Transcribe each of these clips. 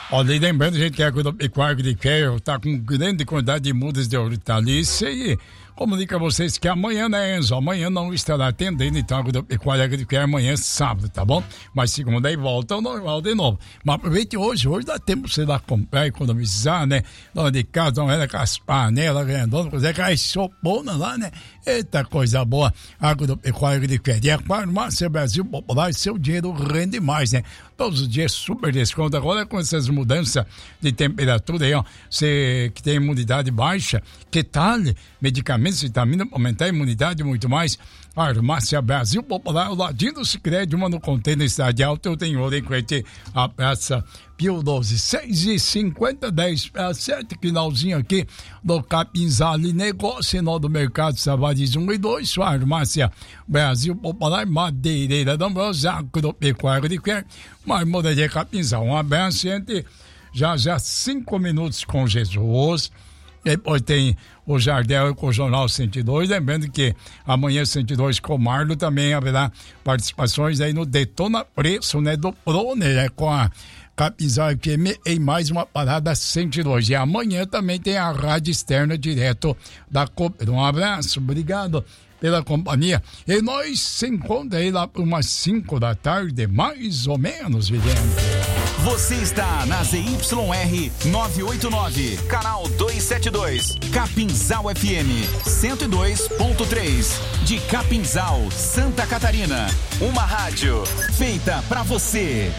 Olha, e lembrando, gente, que a Agropecuária Agriquer está com grande quantidade de mudas de hortaliça e comunica a vocês que amanhã, né, Enzo? Amanhã não estará atendendo, então a Agropecuária Agriquer amanhã é sábado, tá bom? Mas segunda aí volta ao normal de novo. Mas aproveite hoje dá tempo pra você lá comprar, economizar, né? Dona de casa, dona ela com as panelas grandonas, fazer aquela sopona lá, né? Eita coisa boa, Agropecuária Agriquer. E a Farmácia Brasil Popular, seu dinheiro rende mais, né? Todos os dias super desconto. Agora com essas mudanças de temperatura aí, ó, você que tem imunidade baixa, que tal medicamentos, vitamina para aumentar a imunidade e muito mais? Farmácia Brasil Popular, ao ladinho do Sicredi, uma no container Cidade Alta, eu tenho ouro em frente à Praça Pio 12, 6h50, 10 para 7, finalzinho aqui do Capinzal, negócio no do Mercado Savariz 1 e 2, Farmácia Brasil Popular, Madeireira da Ambrosa, Agropecuária Agriquer, Marmoraria de Capinzal. Um abraço, gente. Já 5 minutos com Jesus. Depois tem o Jardel com o Jornal 102. Lembrando que amanhã 102 com o Marlo também haverá participações aí no Detona Preço, né? Do Proner, né? Com a Capinzal FM em mais uma parada 102. E amanhã também tem a rádio externa direto da Cooper. Um abraço, obrigado pela companhia. E nós se encontramos aí lá por umas 5 da tarde, mais ou menos, Vidente. Você está na ZYR 989, canal 272, Capinzal FM 102.3, de Capinzal, Santa Catarina. Uma rádio feita pra você.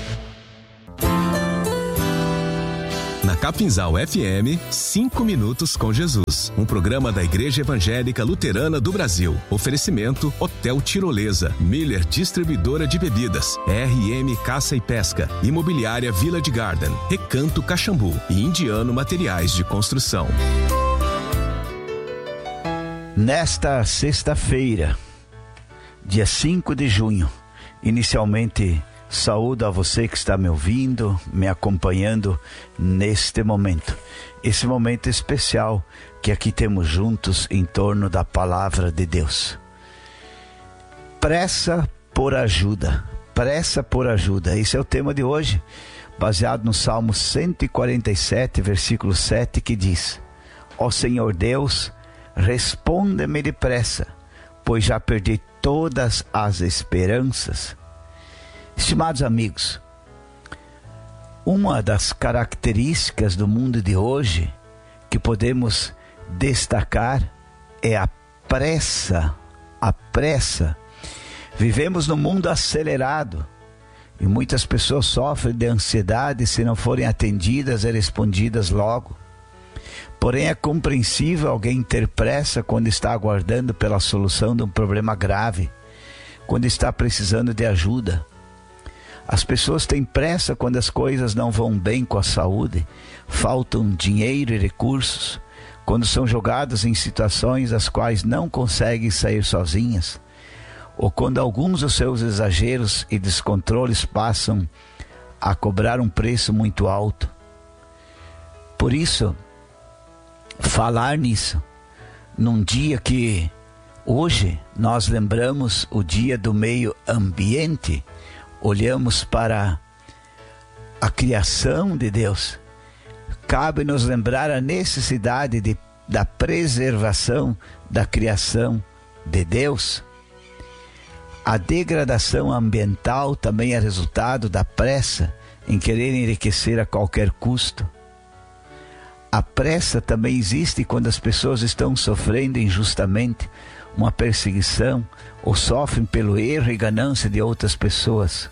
Na Capinzal FM, 5 minutos com Jesus. Um programa da Igreja Evangélica Luterana do Brasil. Oferecimento Hotel Tirolesa, Miller Distribuidora de Bebidas, RM Caça e Pesca, Imobiliária Village Garden, Recanto Caxambu e Indiano Materiais de Construção. Nesta sexta-feira, dia 5 de junho, inicialmente saúdo a você que está me ouvindo, me acompanhando neste momento. Esse momento especial que aqui temos juntos em torno da palavra de Deus. Pressa por ajuda. Pressa por ajuda. Esse é o tema de hoje, baseado no Salmo 147, versículo 7, que diz: Ó Senhor Deus, responde-me depressa, pois já perdi todas as esperanças. Estimados amigos, uma das características do mundo de hoje que podemos destacar é a pressa. A pressa. Vivemos num mundo acelerado e muitas pessoas sofrem de ansiedade se não forem atendidas e respondidas logo. Porém, é compreensível alguém ter pressa quando está aguardando pela solução de um problema grave, quando está precisando de ajuda. As pessoas têm pressa quando as coisas não vão bem com a saúde, faltam dinheiro e recursos, quando são jogadas em situações das quais não conseguem sair sozinhas, ou quando alguns dos seus exageros e descontroles passam a cobrar um preço muito alto. Por isso, falar nisso, num dia que hoje nós lembramos o Dia do Meio Ambiente, olhamos para a criação de Deus, cabe nos lembrar a necessidade da preservação da criação de Deus. A degradação ambiental também é resultado da pressa em querer enriquecer a qualquer custo. A pressa também existe quando as pessoas estão sofrendo injustamente uma perseguição ou sofrem pelo erro e ganância de outras pessoas.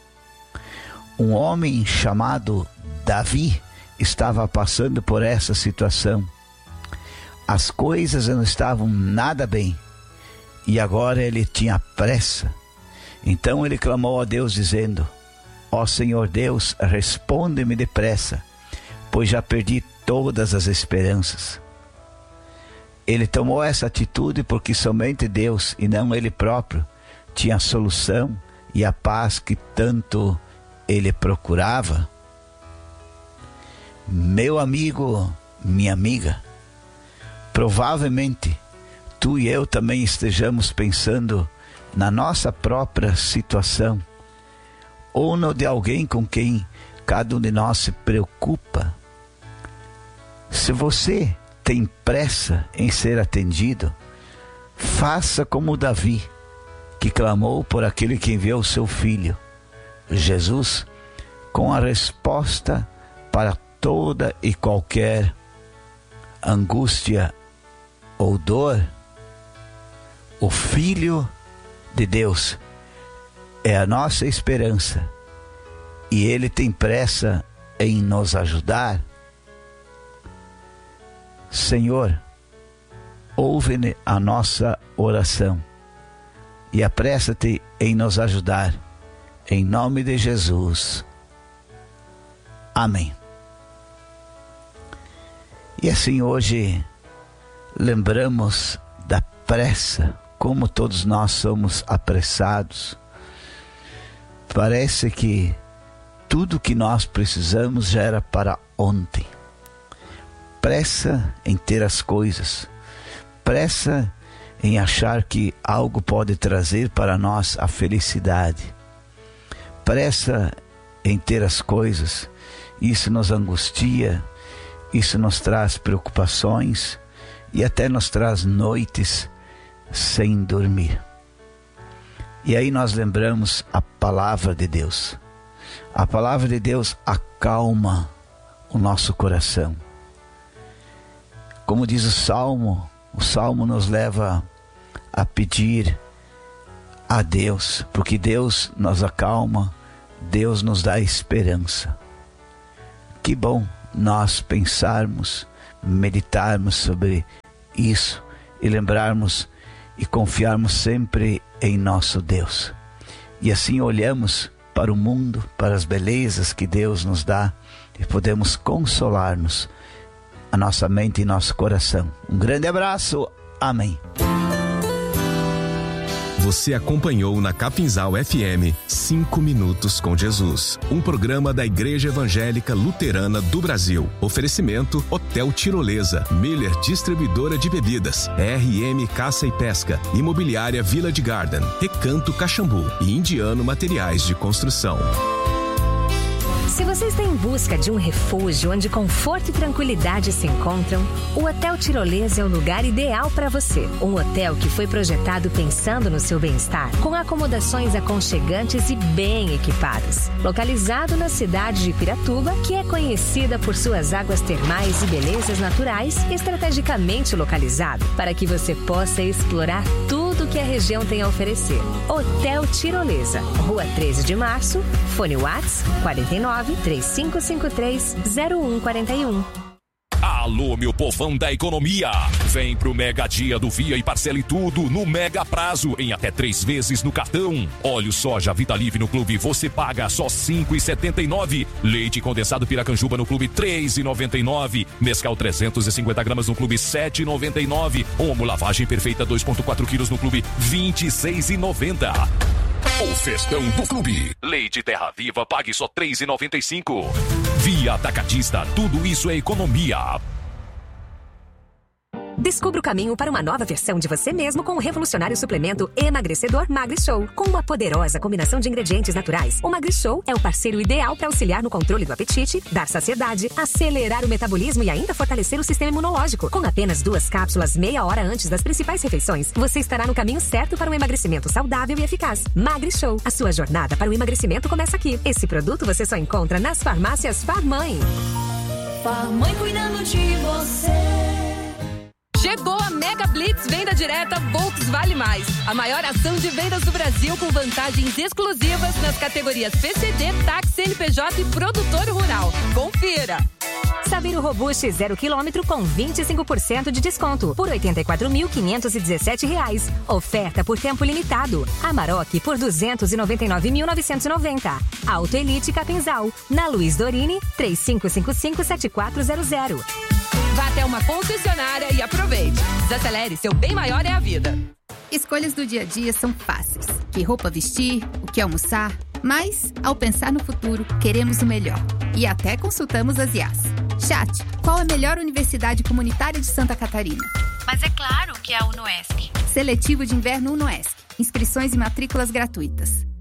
Um homem chamado Davi estava passando por essa situação. As coisas não estavam nada bem e agora ele tinha pressa. Então ele clamou a Deus dizendo: Ó Senhor Deus, responde-me depressa, pois já perdi todas as esperanças. Ele tomou essa atitude porque somente Deus e não ele próprio tinha a solução e a paz que tanto ele procurava. Meu amigo, minha amiga, provavelmente tu e eu também estejamos pensando na nossa própria situação ou no de alguém com quem cada um de nós se preocupa. Se você tem pressa em ser atendido, faça como Davi, que clamou por aquele que enviou o seu filho, Jesus, com a resposta para toda e qualquer angústia ou dor. O Filho de Deus é a nossa esperança e Ele tem pressa em nos ajudar. Senhor, ouve a nossa oração e apressa-te em nos ajudar. Em nome de Jesus. Amém. E assim hoje lembramos da pressa, como todos nós somos apressados. Parece que tudo que nós precisamos já era para ontem. Pressa em ter as coisas, pressa em achar que algo pode trazer para nós a felicidade, pressa em ter as coisas. Isso nos angustia, isso nos traz preocupações e até nos traz noites sem dormir. E aí nós lembramos a palavra de Deus. A palavra de Deus acalma o nosso coração. Como diz o Salmo nos leva a pedir a Deus, porque Deus nos acalma, Deus nos dá esperança. Que bom nós pensarmos, meditarmos sobre isso e lembrarmos e confiarmos sempre em nosso Deus. E assim olhamos para o mundo, para as belezas que Deus nos dá e podemos consolar-nos, a nossa mente e nosso coração. Um grande abraço. Amém. Você acompanhou na Capinzal FM 5 Minutos com Jesus, um programa da Igreja Evangélica Luterana do Brasil. Oferecimento Hotel Tirolesa, Miller Distribuidora de Bebidas, RM Caça e Pesca, Imobiliária Village Garden, Recanto Caxambu e Indiano Materiais de Construção. Se você está em busca de um refúgio onde conforto e tranquilidade se encontram, o Hotel Tirolesa é o lugar ideal para você. Um hotel que foi projetado pensando no seu bem-estar, com acomodações aconchegantes e bem equipadas. Localizado na cidade de Piratuba, que é conhecida por suas águas termais e belezas naturais, estrategicamente localizado para que você possa explorar tudo que a região tem a oferecer. Hotel Tirolesa, Rua 13 de Março, fone WhatsApp 49-3553-0141. Alô, meu povão da economia! Vem pro Mega Dia do Via e parcele tudo no Mega Prazo, em até 3 vezes no cartão. Óleo soja Vitalive no Clube você paga só R$ 5,79. Leite condensado Piracanjuba no Clube R$ 3,99. Mescal 350 gramas no Clube R$ 7,99. Omo lavagem perfeita 2,4 quilos no Clube R$ 26,90. O festão do Clube. Leite Terra Viva, pague só R$ 3,95. Via Atacadista, tudo isso é economia. Descubra o caminho para uma nova versão de você mesmo com o revolucionário suplemento emagrecedor MagriShow. Com uma poderosa combinação de ingredientes naturais, o MagriShow é o parceiro ideal para auxiliar no controle do apetite, dar saciedade, acelerar o metabolismo e ainda fortalecer o sistema imunológico. Com apenas 2 cápsulas meia hora antes das principais refeições, você estará no caminho certo para um emagrecimento saudável e eficaz. MagriShow, a sua jornada para o emagrecimento começa aqui. Esse produto você só encontra nas farmácias Farmãe. Farmãe cuidando de você. Chegou a Mega Blitz Venda Direta Volks Vale Mais. A maior ação de vendas do Brasil com vantagens exclusivas nas categorias PCD, táxi, CNPJ e produtor rural. Confira! Saveiro Robuste 0 km com 25% de desconto por R$ 84.517. Oferta por tempo limitado. Amarok por R$ 299.990. Auto Elite Capinzal. Na Luiz Dorini, 3555-7400. Vá até uma concessionária e aproveite. Desacelere, seu bem maior é a vida. Escolhas do dia a dia são fáceis. Que roupa vestir, o que almoçar. Mas, ao pensar no futuro, queremos o melhor. E até consultamos as IAs. Chat, qual a melhor universidade comunitária de Santa Catarina? Mas é claro que é a UNOESC. Seletivo de inverno UNOESC. Inscrições e matrículas gratuitas.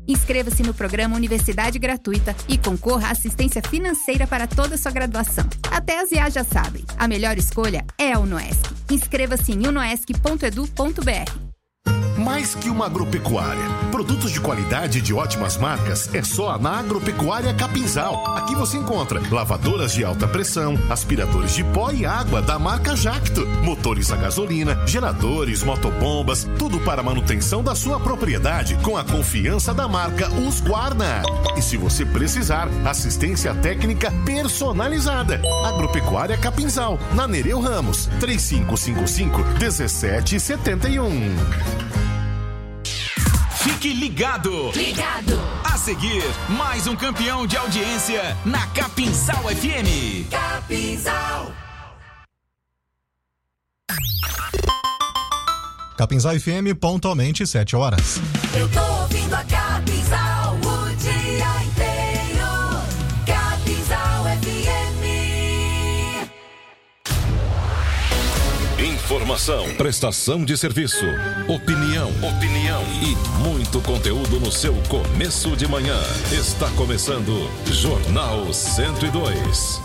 Inscreva-se no programa Universidade Gratuita e concorra à assistência financeira para toda a sua graduação. Até as IAs já sabem, a melhor escolha é a Unoesc. Inscreva-se em unoesc.edu.br. Mais que uma agropecuária. Produtos de qualidade e de ótimas marcas é só na Agropecuária Capinzal. Aqui você encontra lavadoras de alta pressão, aspiradores de pó e água da marca Jacto, motores a gasolina, geradores, motobombas, tudo para a manutenção da sua propriedade com a confiança da marca Husqvarna. E se você precisar, assistência técnica personalizada. Agropecuária Capinzal, na Nereu Ramos, 3555-1771. Fique ligado! Ligado! A seguir, mais um campeão de audiência na Capinzal FM. Capinzal! Capinzal FM, pontualmente 7 horas. Eu tô ouvindo a Capinzal o dia inteiro. Capinzal FM. Informação, prestação de serviço, opinião e muito conteúdo no seu começo de manhã. Está começando Jornal 102.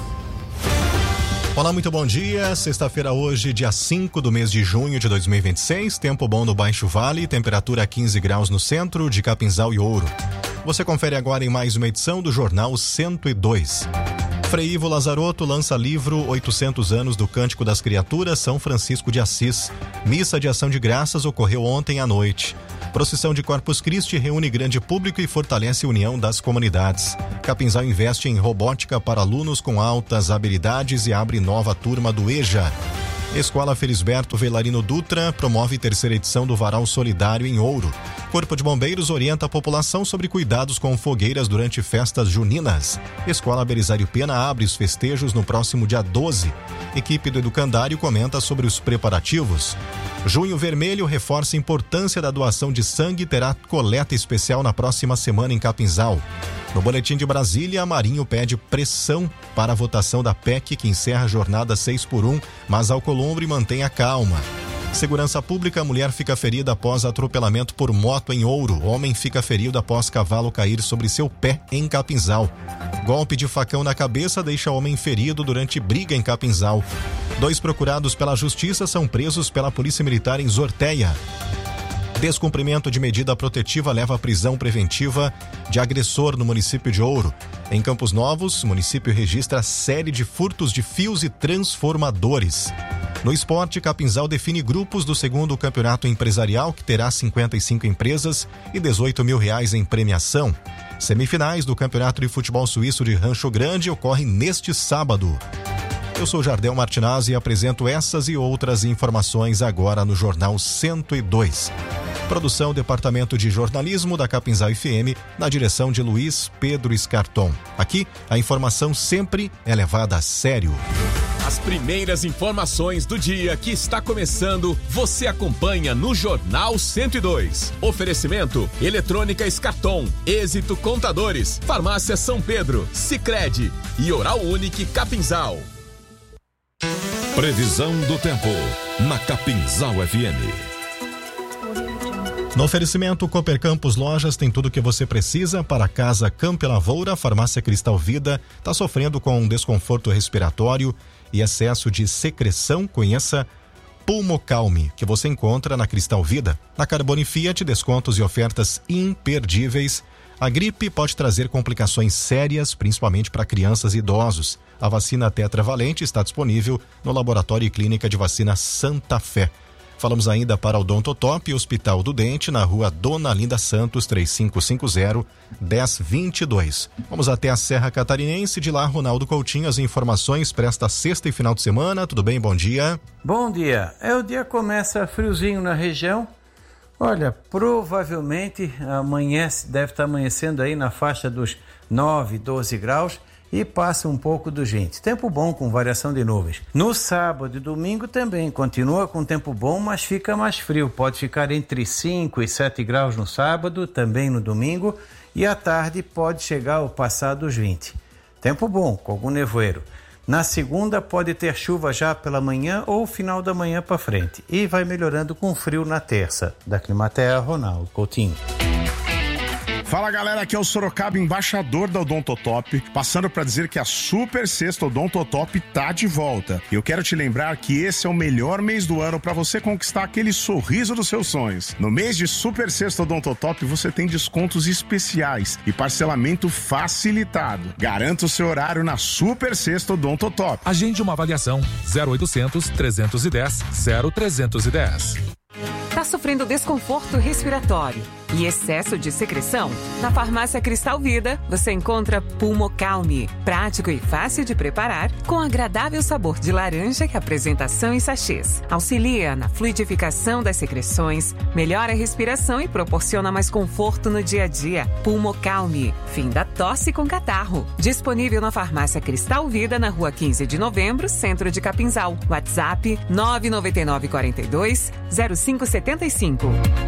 Olá, muito bom dia. Sexta-feira hoje, dia 5 do mês de junho de 2026. Tempo bom no Baixo Vale, temperatura 15 graus no centro de Capinzal e Ouro. Você confere agora em mais uma edição do Jornal 102. Frei Ivo Lazarotto lança livro 800 anos do Cântico das Criaturas, São Francisco de Assis. Missa de ação de graças ocorreu ontem à noite. Procissão de Corpus Christi reúne grande público e fortalece a união das comunidades. Capinzal investe em robótica para alunos com altas habilidades e abre nova turma do EJA. Escola Felisberto Velarino Dutra promove terceira edição do Varal Solidário em Ouro. Corpo de Bombeiros orienta a população sobre cuidados com fogueiras durante festas juninas. Escola Belisário Pena abre os festejos no próximo dia 12. Equipe do Educandário comenta sobre os preparativos. Junho Vermelho reforça a importância da doação de sangue e terá coleta especial na próxima semana em Capinzal. No Boletim de Brasília, Marinho pede pressão para a votação da PEC que encerra a jornada 6x1, mas Alcolumbre mantém a calma. Segurança Pública, mulher fica ferida após atropelamento por moto em Ouro. Homem fica ferido após cavalo cair sobre seu pé em Capinzal. Golpe de facão na cabeça deixa homem ferido durante briga em Capinzal. 2 procurados pela Justiça são presos pela Polícia Militar em Zorteia. Descumprimento de medida protetiva leva à prisão preventiva de agressor no município de Ouro. Em Campos Novos, o município registra série de furtos de fios e transformadores. No esporte, Capinzal define grupos do segundo campeonato empresarial, que terá 55 empresas e R$18 mil em premiação. Semifinais do Campeonato de Futebol Suíço de Rancho Grande ocorrem neste sábado. Eu sou Jardel Martinazzi e apresento essas e outras informações agora no Jornal 102. Produção Departamento de Jornalismo da Capinzal FM, na direção de Luiz Pedro Escarton. Aqui, a informação sempre é levada a sério. As primeiras informações do dia que está começando, você acompanha no Jornal 102. Oferecimento: Eletrônica Escarton, Êxito Contadores, Farmácia São Pedro, Sicredi e Oral Unique Capinzal. Previsão do tempo na Capinzal FM. No oferecimento Cooper Campos Lojas tem tudo o que você precisa para a casa Campo e Lavoura. Farmácia Cristal Vida está sofrendo com um desconforto respiratório e excesso de secreção. Conheça Pulmocalme, que você encontra na Cristal Vida. Na Carbone Fiat, descontos e ofertas imperdíveis. A gripe pode trazer complicações sérias, principalmente para crianças e idosos. A vacina tetravalente está disponível no Laboratório e Clínica de Vacina Santa Fé. Falamos ainda para o Odontotop, Hospital do Dente, na rua Dona Linda Santos, 3550-1022. Vamos até a Serra Catarinense, de lá, Ronaldo Coutinho, as informações para esta sexta e final de semana. Tudo bem? Bom dia. Bom dia. O dia começa friozinho na região. Olha, provavelmente deve estar amanhecendo aí na faixa dos 9, 12 graus. E passa um pouco do 20. Tempo bom com variação de nuvens. No sábado e domingo também continua com tempo bom, mas fica mais frio. Pode ficar entre 5 e 7 graus no sábado, também no domingo. E à tarde pode chegar ao passar dos 20. Tempo bom, com algum nevoeiro. Na segunda pode ter chuva já pela manhã ou final da manhã para frente. E vai melhorando com frio na terça. Da Climaterra, Ronaldo Coutinho. Fala galera, aqui é o Sorocaba, embaixador da Odontotop, passando para dizer que a Super Sexta Odontotop tá de volta. Eu quero te lembrar que esse é o melhor mês do ano para você conquistar aquele sorriso dos seus sonhos. No mês de Super Sexta Odontotop você tem descontos especiais e parcelamento facilitado. Garanta o seu horário na Super Sexta Odontotop. Agende uma avaliação 0800 310 0310. Tá sofrendo desconforto respiratório e excesso de secreção? Na Farmácia Cristal Vida, você encontra Pulmocalme, prático e fácil de preparar, com agradável sabor de laranja e apresentação em sachês. Auxilia na fluidificação das secreções, melhora a respiração e proporciona mais conforto no dia a dia. Pulmocalme, fim da tosse com catarro. Disponível na Farmácia Cristal Vida, na Rua 15 de Novembro, Centro de Capinzal. WhatsApp 99942 0575.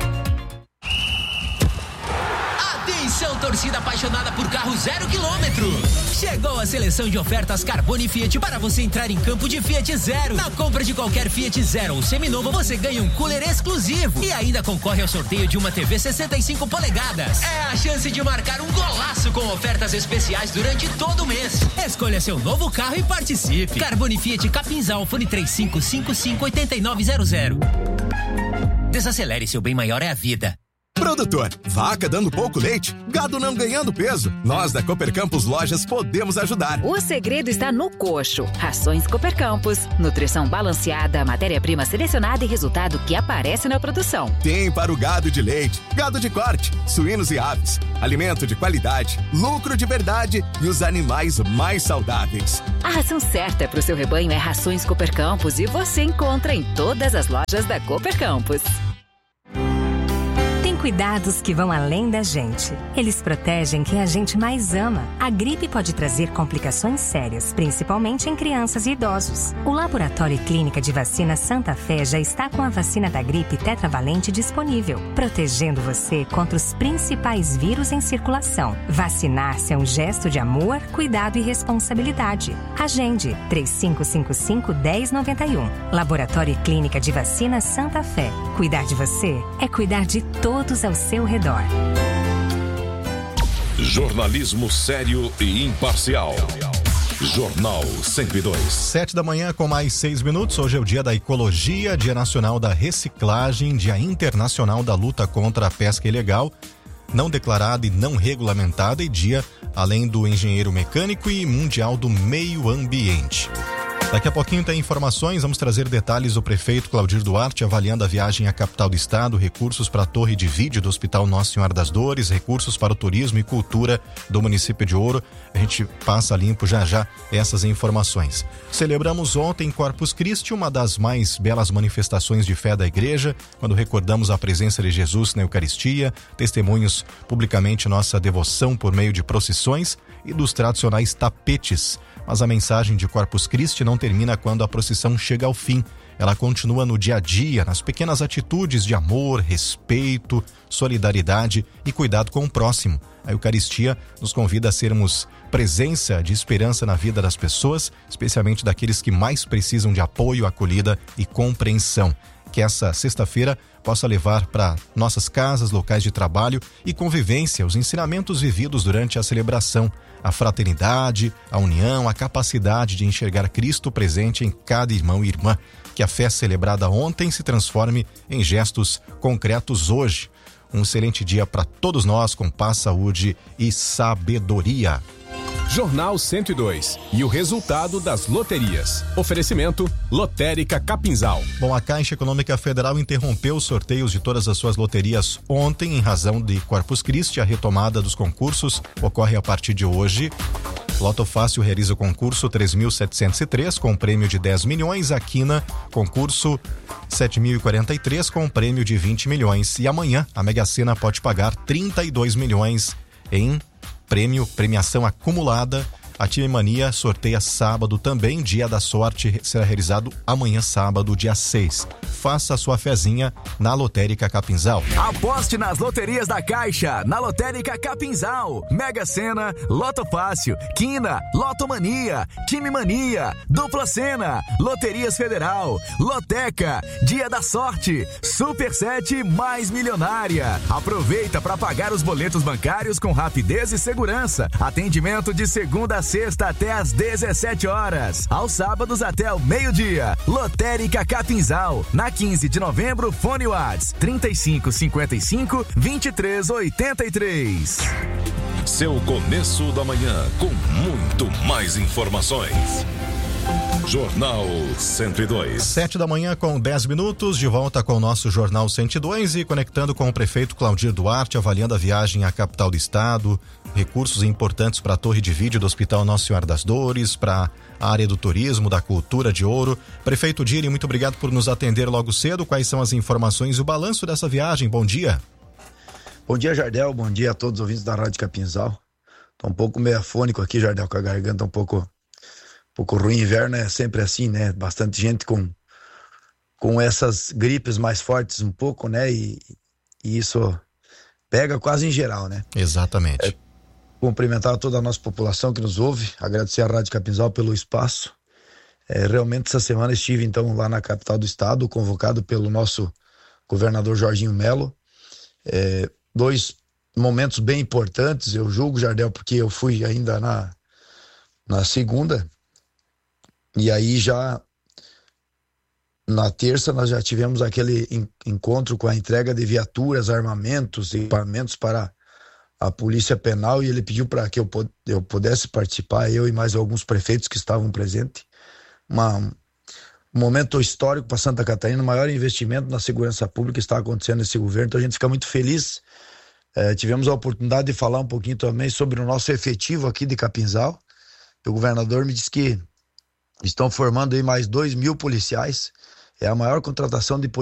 Atenção, torcida apaixonada por carro 0 km. Chegou a seleção de ofertas Carbone Fiat para você entrar em campo de Fiat Zero. Na compra de qualquer Fiat Zero ou seminovo, você ganha um cooler exclusivo e ainda concorre ao sorteio de uma TV 65 polegadas. É a chance de marcar um golaço com ofertas especiais durante todo o mês. Escolha seu novo carro e participe. Carbone Fiat Capinzal, fone 3555-8900. Desacelere, seu bem maior é a vida. Produtor, vaca dando pouco leite, gado não ganhando peso. Nós da Cooper Campos Lojas podemos ajudar. O segredo está no coxo. Rações Cooper Campos, nutrição balanceada, matéria-prima selecionada e resultado que aparece na produção. Tem para o gado de leite, gado de corte, suínos e aves. Alimento de qualidade, lucro de verdade e os animais mais saudáveis. A ração certa para o seu rebanho é Rações Cooper Campos e você encontra em todas as lojas da Cooper Campos. Cuidados que vão além da gente. Eles protegem quem a gente mais ama. A gripe pode trazer complicações sérias, principalmente em crianças e idosos. O Laboratório e Clínica de Vacina Santa Fé já está com a vacina da gripe tetravalente disponível, protegendo você contra os principais vírus em circulação. Vacinar-se é um gesto de amor, cuidado e responsabilidade. Agende 3555-1091. Laboratório e Clínica de Vacina Santa Fé. Cuidar de você é cuidar de todos ao seu redor. Jornalismo sério e imparcial. Jornal 102. 7 da manhã com mais 6 minutos. Hoje é o dia da ecologia, dia nacional da reciclagem, dia internacional da luta contra a pesca ilegal, não declarada e não regulamentada, e dia além do engenheiro mecânico e mundial do meio ambiente. Daqui a pouquinho tem informações, vamos trazer detalhes do prefeito Claudir Duarte avaliando a viagem à capital do estado, recursos para a torre de vídeo do Hospital Nossa Senhora das Dores, recursos para o turismo e cultura do município de Ouro. A gente passa limpo já essas informações. Celebramos ontem Corpus Christi, uma das mais belas manifestações de fé da igreja, quando recordamos a presença de Jesus na Eucaristia, testemunhos publicamente nossa devoção por meio de procissões e dos tradicionais tapetes. Mas a mensagem de Corpus Christi não termina quando a procissão chega ao fim. Ela continua no dia a dia, nas pequenas atitudes de amor, respeito, solidariedade e cuidado com o próximo. A Eucaristia nos convida a sermos presença de esperança na vida das pessoas, especialmente daqueles que mais precisam de apoio, acolhida e compreensão. Que essa sexta-feira possa levar para nossas casas, locais de trabalho e convivência os ensinamentos vividos durante a celebração, a fraternidade, a união, a capacidade de enxergar Cristo presente em cada irmão e irmã. Que a fé celebrada ontem se transforme em gestos concretos hoje. Um excelente dia para todos nós, com paz, saúde e sabedoria. Jornal 102 e o resultado das loterias. Oferecimento Lotérica Capinzal. Bom, a Caixa Econômica Federal interrompeu os sorteios de todas as suas loterias ontem em razão de Corpus Christi. A retomada dos concursos ocorre a partir de hoje. Loto Fácil realiza o concurso 3.703 com prêmio de 10 milhões. A Quina, concurso 7.043 com prêmio de 20 milhões. E amanhã a Mega Sena pode pagar 32 milhões em premiação acumulada A Time Mania sorteia sábado também. Dia da Sorte será realizado amanhã, sábado, dia 6. Faça a sua fezinha na Lotérica Capinzal. Aposte nas loterias da Caixa, na Lotérica Capinzal. Mega Sena, Loto Fácil, Quina, Lotomania, Time Mania, Dupla Sena, Loterias Federal, Loteca, Dia da Sorte, Super 7 mais Milionária. Aproveita para pagar os boletos bancários com rapidez e segurança. Atendimento de segunda a sexta até às 17 horas. Aos sábados até o meio-dia. Lotérica Capinzal, na 15 de novembro, fone Whats 3555 2383. Seu começo da manhã com muito mais informações. Jornal 102. 7 da manhã com 10 minutos, de volta com o nosso Jornal 102 e conectando com o prefeito Claudir Duarte, avaliando a viagem à capital do estado, recursos importantes para a torre de vídeo do Hospital Nossa Senhora das Dores, para a área do turismo, da cultura de Ouro. Prefeito Diri, muito obrigado por nos atender logo cedo. Quais são as informações e o balanço dessa viagem? Bom dia. Bom dia, Jardel. Bom dia a todos os ouvintes da Rádio Capinzal. Tô um pouco meio afônico aqui, Jardel, com a garganta um pouco ruim. Inverno é sempre assim, né? Bastante gente com essas gripes mais fortes um pouco, né? E isso pega quase em geral, né? Exatamente. Cumprimentar toda a nossa população que nos ouve, agradecer à Rádio Capinzal pelo espaço. Realmente essa semana estive então lá na capital do estado, convocado pelo nosso governador Jorginho Melo. Dois momentos bem importantes, eu julgo, Jardel, porque eu fui ainda na segunda, e aí já na terça nós já tivemos aquele encontro com a entrega de viaturas, armamentos e equipamentos para a Polícia Penal, e ele pediu para que eu pudesse participar, eu e mais alguns prefeitos que estavam presentes. Um momento histórico para Santa Catarina, o maior investimento na segurança pública está acontecendo nesse governo, então a gente fica muito feliz. Tivemos a oportunidade de falar um pouquinho também sobre o nosso efetivo aqui de Capinzal. O governador me disse que estão formando aí mais 2.000 policiais. É a maior contratação de policiais